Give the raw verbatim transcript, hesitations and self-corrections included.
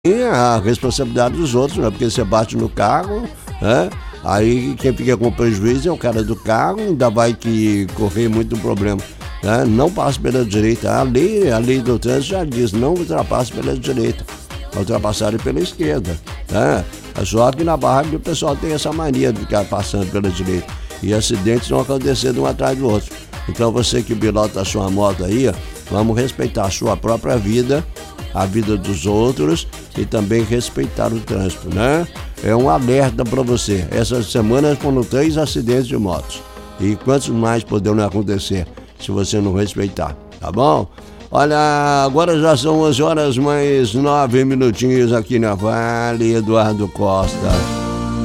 É a responsabilidade dos outros, né? Porque você bate no carro, né? Aí quem fica com prejuízo é o cara do carro, ainda vai que correr muito problema, né? Não passe pela direita. A lei, a lei do trânsito já diz, não ultrapasse pela direita, ultrapassar pela esquerda, né? É só que na Barra o pessoal tem essa mania de ficar passando pela direita e acidentes vão acontecendo um atrás do outro. Então você que pilota a sua moto aí, ó, vamos respeitar a sua própria vida, a vida dos outros e também respeitar o trânsito, né? É um alerta para você. Essa semana foram três acidentes de motos. E quantos mais poderão acontecer se você não respeitar, tá bom? Olha, agora já são onze horas mais nove minutinhos aqui na Vale Eduardo Costa.